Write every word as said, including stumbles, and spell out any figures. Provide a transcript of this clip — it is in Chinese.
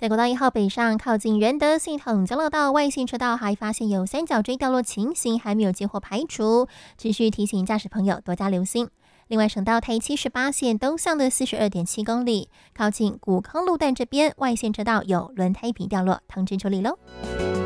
在国道一号北上靠近仁德系统交流道外线车道，还发现有三角锥掉落情形，还没有接获排除，持续提醒驾驶朋友多加留心。另外，省道台七十八线东向的四十二点七公里，靠近古坑路段这边外线车道有轮胎皮掉落，通知处理喽。